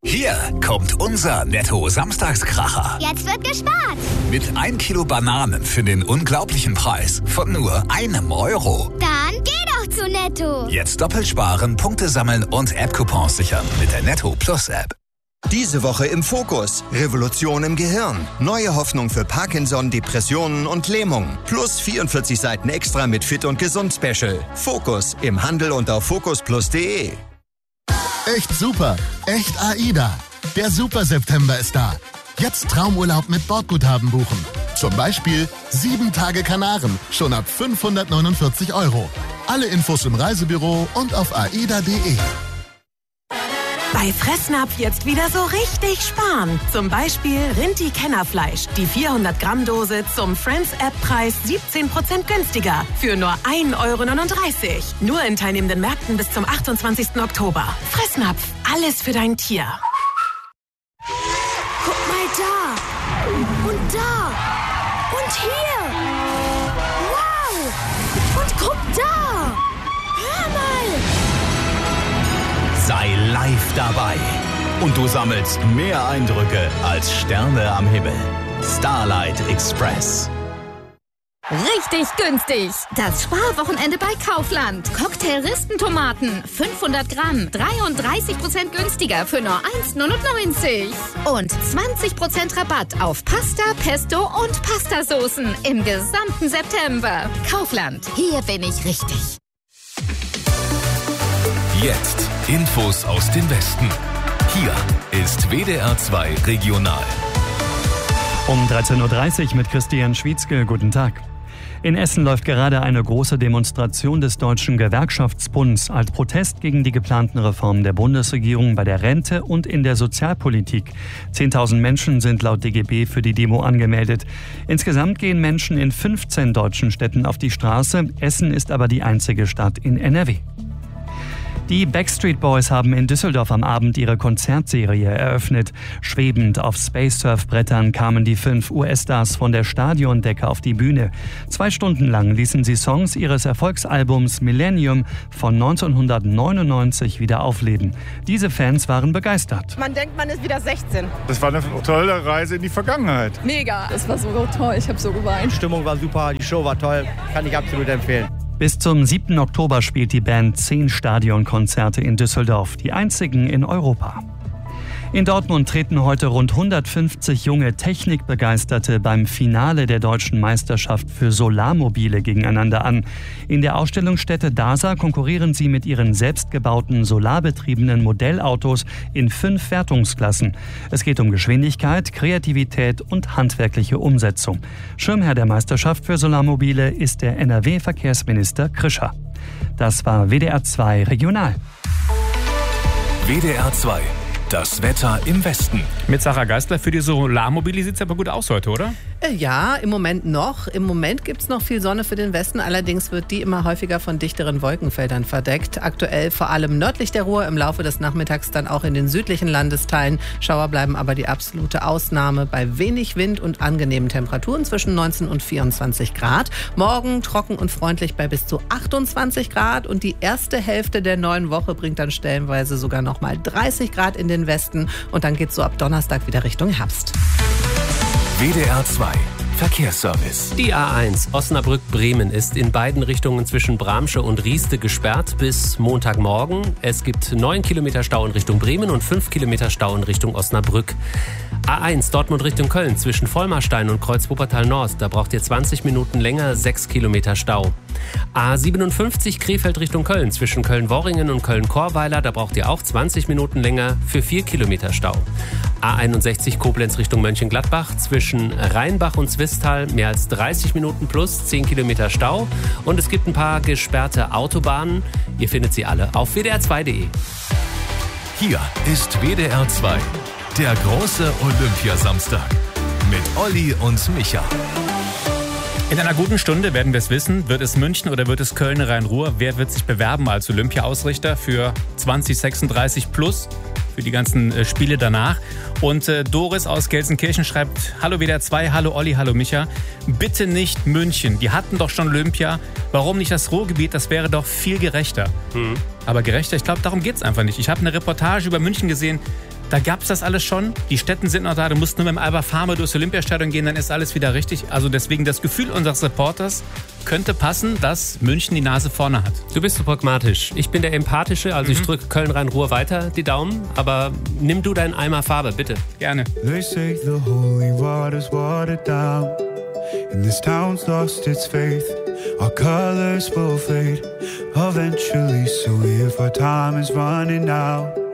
Hier kommt unser Netto-Samstagskracher. Jetzt wird gespart. Mit 1 Kilo Bananen für den unglaublichen Preis von nur €1. Dann geh doch zu Netto. Jetzt doppelt sparen, Punkte sammeln und App-Coupons sichern mit der Netto Plus App. Diese Woche im Fokus. Revolution im Gehirn. Neue Hoffnung für Parkinson, Depressionen und Lähmung. Plus 44 Seiten extra mit Fit und Gesund Special. Fokus im Handel und auf focusplus.de. Echt super. Echt AIDA. Der Super September ist da. Jetzt Traumurlaub mit Bordguthaben buchen. Zum Beispiel 7 Tage Kanaren. Schon ab 549 €. Alle Infos im Reisebüro und auf aida.de. Bei Fressnapf jetzt wieder so richtig sparen. Zum Beispiel Rinti-Kennerfleisch. Die 400-Gramm-Dose zum Friends-App-Preis 17% günstiger. Für nur €1,39. Nur in teilnehmenden Märkten bis zum 28. Oktober. Fressnapf. Alles für dein Tier. Guck mal da. Und da. Und hier. Wow. Und guck da. Hör mal. Sei live dabei. Und du sammelst mehr Eindrücke als Sterne am Himmel. Starlight Express. Richtig günstig. Das Sparwochenende bei Kaufland. Cocktail-Ristentomaten, 500 Gramm, 33% günstiger für nur €1,99. Und 20% Rabatt auf Pasta, Pesto und Pastasoßen im gesamten September. Kaufland, hier bin ich richtig. Jetzt Infos aus dem Westen. Hier ist WDR 2 Regional. Um 13:30 Uhr mit Christian Schwietzke. Guten Tag. In Essen läuft gerade eine große Demonstration des Deutschen Gewerkschaftsbunds als Protest gegen die geplanten Reformen der Bundesregierung bei der Rente und in der Sozialpolitik. 10.000 Menschen sind laut DGB für die Demo angemeldet. Insgesamt gehen Menschen in 15 deutschen Städten auf die Straße. Essen ist aber die einzige Stadt in NRW. Die Backstreet Boys haben in Düsseldorf am Abend ihre Konzertserie eröffnet. Schwebend auf Space-Surf-Brettern kamen die 5 US-Stars von der Stadiondecke auf die Bühne. 2 Stunden lang ließen sie Songs ihres Erfolgsalbums Millennium von 1999 wieder aufleben. Diese Fans waren begeistert. Man denkt, man ist wieder 16. Das war eine tolle Reise in die Vergangenheit. Mega, es war so toll, ich habe so geweint. Die Stimmung war super, die Show war toll, kann ich absolut empfehlen. Bis zum 7. Oktober spielt die Band 10 Stadionkonzerte in Düsseldorf, die einzigen in Europa. In Dortmund treten heute rund 150 junge Technikbegeisterte beim Finale der Deutschen Meisterschaft für Solarmobile gegeneinander an. In der Ausstellungsstätte DASA konkurrieren sie mit ihren selbstgebauten solarbetriebenen Modellautos in 5 Wertungsklassen. Es geht um Geschwindigkeit, Kreativität und handwerkliche Umsetzung. Schirmherr der Meisterschaft für Solarmobile ist der NRW-Verkehrsminister Krischer. Das war WDR 2 Regional. WDR 2. Das Wetter im Westen. Mit Sarah Geisler, für die Solarmobile sieht es aber gut aus heute, oder? Ja, im Moment noch. Im Moment gibt es noch viel Sonne für den Westen. Allerdings wird die immer häufiger von dichteren Wolkenfeldern verdeckt. Aktuell vor allem nördlich der Ruhr, im Laufe des Nachmittags dann auch in den südlichen Landesteilen. Schauer bleiben aber die absolute Ausnahme bei wenig Wind und angenehmen Temperaturen zwischen 19 und 24 Grad. Morgen trocken und freundlich bei bis zu 28 Grad. Und die erste Hälfte der neuen Woche bringt dann stellenweise sogar noch mal 30 Grad in den Westen. Und dann geht es so ab Donnerstag wieder Richtung Herbst. WDR 2 Verkehrsservice. Die A1 Osnabrück-Bremen ist in beiden Richtungen zwischen Bramsche und Rieste gesperrt bis Montagmorgen. Es gibt 9 Kilometer Stau in Richtung Bremen und 5 Kilometer Stau in Richtung Osnabrück. A1 Dortmund Richtung Köln zwischen Vollmarstein und Kreuz Wuppertal Nord. Da braucht ihr 20 Minuten länger, 6 Kilometer Stau. A57 Krefeld Richtung Köln zwischen Köln-Worringen und Köln-Chorweiler. Da braucht ihr auch 20 Minuten länger für 4 Kilometer Stau. A61 Koblenz Richtung Mönchengladbach zwischen Rheinbach und Zwistal mehr als 30 Minuten plus 10 Kilometer Stau. Und es gibt ein paar gesperrte Autobahnen. Ihr findet sie alle auf wdr2.de. Hier ist WDR 2. Der große Olympiasamstag mit Olli und Micha. In einer guten Stunde werden wir es wissen. Wird es München oder wird es Köln-Rhein-Ruhr? Wer wird sich bewerben als Olympia-Ausrichter für 2036 plus? Für die ganzen Spiele danach. Und Doris aus Gelsenkirchen schreibt: Hallo WDR 2, hallo Olli, hallo Micha. Bitte nicht München. Die hatten doch schon Olympia. Warum nicht das Ruhrgebiet? Das wäre doch viel gerechter. Aber gerechter, ich glaube, darum geht es einfach nicht. Ich habe eine Reportage über München gesehen. Da gab es das alles schon. Die Stätten sind noch da. Du musst nur mit dem Alba Farmer durchs Olympiastadion gehen, dann ist alles wieder richtig. Also deswegen das Gefühl unseres Reporters könnte passen, dass München die Nase vorne hat. Du bist so pragmatisch. Ich bin der Empathische, also ich drücke Köln-Rhein-Ruhr weiter die Daumen. Aber nimm du deinen Eimer Farbe, bitte. Gerne. They say the holy water's watered down and this town's lost its faith. Our colors will fade eventually, so if our time is running out,